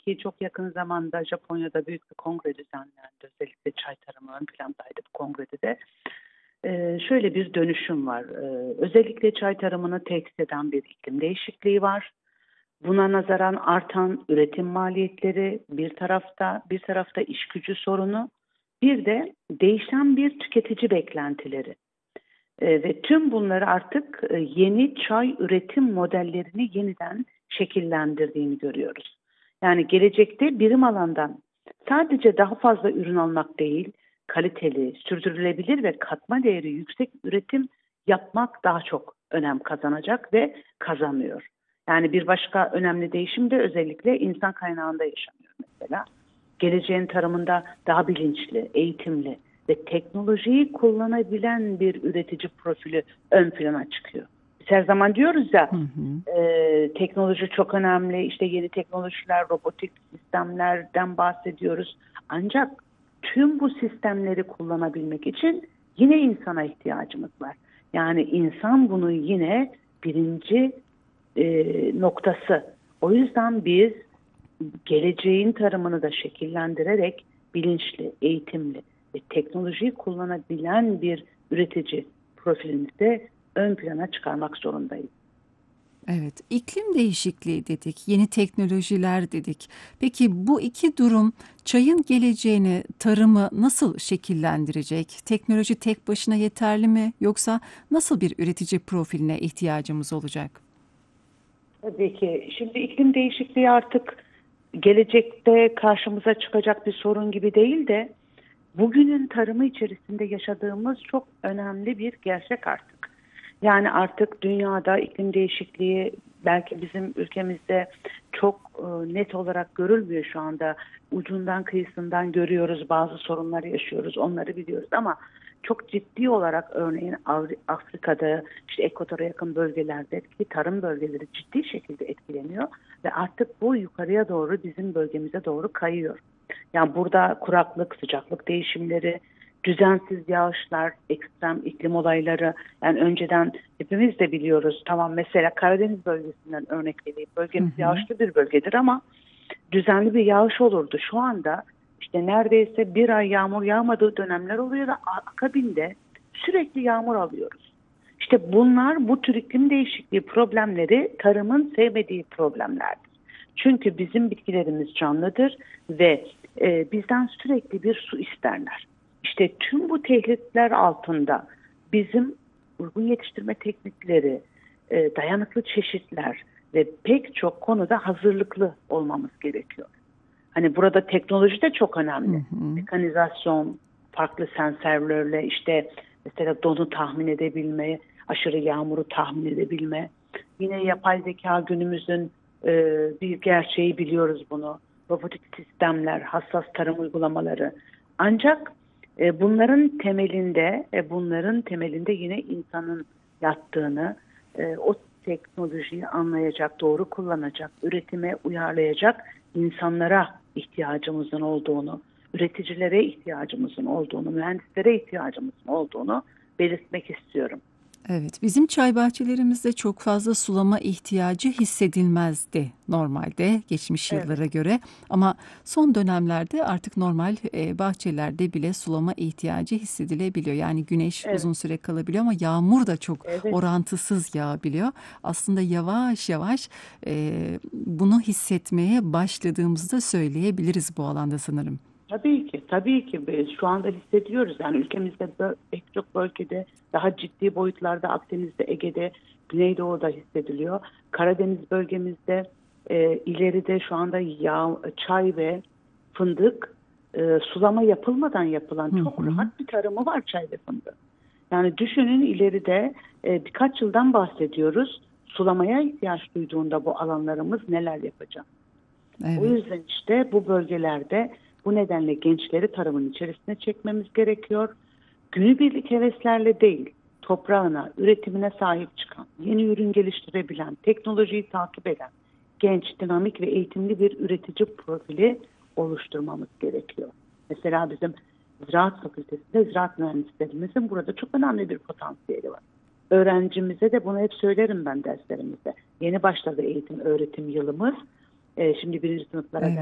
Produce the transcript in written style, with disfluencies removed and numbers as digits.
ki çok yakın zamanda Japonya'da büyük bir kongre düzenlendi. Özellikle çay tarımı ön plandaydı bu kongrede de. Şöyle bir dönüşüm var. Özellikle çay tarımını tehdit eden bir iklim değişikliği var. Buna nazaran artan üretim maliyetleri bir tarafta iş gücü sorunu, bir de değişen bir tüketici beklentileri. Ve tüm bunları artık yeni çay üretim modellerini yeniden şekillendirdiğini görüyoruz. Yani gelecekte birim alandan sadece daha fazla ürün almak değil, kaliteli, sürdürülebilir ve katma değeri yüksek üretim yapmak daha çok önem kazanacak ve kazanıyor. Yani bir başka önemli değişim de özellikle insan kaynağında yaşanıyor mesela. Geleceğin tarımında daha bilinçli, eğitimli ve teknolojiyi kullanabilen bir üretici profili ön plana çıkıyor. Biz her zaman diyoruz ya, teknoloji çok önemli, işte yeni teknolojiler, robotik sistemlerden bahsediyoruz. Ancak tüm bu sistemleri kullanabilmek için yine insana ihtiyacımız var. Yani insan bunun yine birinci noktası. O yüzden biz geleceğin tarımını da şekillendirerek bilinçli, eğitimli ve teknolojiyi kullanabilen bir üretici profilini de ön plana çıkarmak zorundayız. Evet, iklim değişikliği dedik, yeni teknolojiler dedik. Peki bu iki durum çayın geleceğini, tarımı nasıl şekillendirecek? Teknoloji tek başına yeterli mi yoksa nasıl bir üretici profiline ihtiyacımız olacak? Tabii ki. Şimdi iklim değişikliği artık gelecekte karşımıza çıkacak bir sorun gibi değil de bugünün tarımı içerisinde yaşadığımız çok önemli bir gerçek artık. Yani artık dünyada iklim değişikliği belki bizim ülkemizde çok net olarak görülmüyor şu anda. Ucundan kıyısından görüyoruz, bazı sorunları yaşıyoruz, onları biliyoruz ama çok ciddi olarak örneğin Afrika'da, işte ekvatora yakın bölgelerde ki tarım bölgeleri ciddi şekilde etkileniyor ve artık bu yukarıya doğru bizim bölgemize doğru kayıyor. Yani burada kuraklık, sıcaklık değişimleri, düzensiz yağışlar, ekstrem iklim olayları, yani önceden hepimiz de biliyoruz. Tamam, mesela Karadeniz bölgesinden örnek vereyim. Hı Bölgemiz hı. yağışlı bir bölgedir ama düzenli bir yağış olurdu. Şu anda işte neredeyse bir ay yağmur yağmadığı dönemler oluyor ve akabinde sürekli yağmur alıyoruz. İşte bunlar, bu tür iklim değişikliği problemleri tarımın sevmediği problemlerdir. Çünkü bizim bitkilerimiz canlıdır ve bizden sürekli bir su isterler. İşte tüm bu tehditler altında bizim uygun yetiştirme teknikleri, dayanıklı çeşitler ve pek çok konuda hazırlıklı olmamız gerekiyor. Hani burada teknoloji de çok Hı önemli. hı. Mekanizasyon, farklı sensörlerle işte mesela donu tahmin edebilme, aşırı yağmuru tahmin edebilme. Yine yapay zeka günümüzün bir gerçeği, biliyoruz bunu. Robotik sistemler, hassas tarım uygulamaları. Ancak bunların temelinde yine insanın yattığını, o teknolojiyi anlayacak, doğru kullanacak, üretime uyarlayacak insanlara ihtiyacımızın olduğunu, üreticilere ihtiyacımızın olduğunu, mühendislere ihtiyacımızın olduğunu belirtmek istiyorum. Evet, bizim çay bahçelerimizde çok fazla sulama ihtiyacı hissedilmezdi normalde geçmiş Evet, yıllara göre. Ama son dönemlerde artık normal bahçelerde bile sulama ihtiyacı hissedilebiliyor. Yani güneş evet, uzun süre kalabiliyor ama yağmur da çok evet. orantısız yağabiliyor. Aslında yavaş yavaş bunu hissetmeye başladığımızda söyleyebiliriz bu alanda sanırım. Tabii ki, tabii ki biz şu anda hissediyoruz. Yani ülkemizde pek çok bölgede, daha ciddi boyutlarda Akdeniz'de, Ege'de, Güneydoğu'da hissediliyor. Karadeniz bölgemizde ileride şu anda çay ve fındık sulama yapılmadan yapılan Hı çok hı. rahat bir tarımı var çay ve fındık. Yani düşünün, ileride birkaç yıldan bahsediyoruz. Sulamaya ihtiyaç duyduğunda bu alanlarımız neler yapacak? O Evet. yüzden işte bu bölgelerde bu nedenle gençleri tarımın içerisine çekmemiz gerekiyor. Günübirlik heveslerle değil, toprağına, üretimine sahip çıkan, yeni ürün geliştirebilen, teknolojiyi takip eden, genç, dinamik ve eğitimli bir üretici profili oluşturmamız gerekiyor. Mesela bizim Ziraat Fakültesi'nde ziraat mühendislerimizin burada çok önemli bir potansiyeli var. Öğrencimize de bunu hep söylerim ben derslerimizde. Yeni başladı eğitim öğretim yılımız. Şimdi birinci sınıflara Evet.